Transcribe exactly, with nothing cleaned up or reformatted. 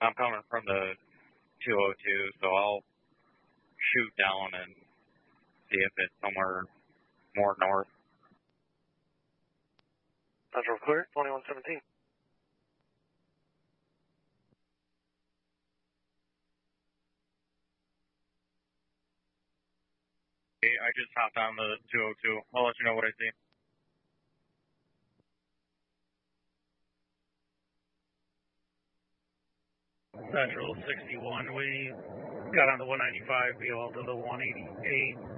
I'm coming from the two oh two, so I'll shoot down and see if it's somewhere more north. Central clear, twenty-one seventeen. Okay, I just hopped on the two oh two. I'll let you know what I see. Central sixty-one, we got on the one ninety-five, be all to the one eighty-eight.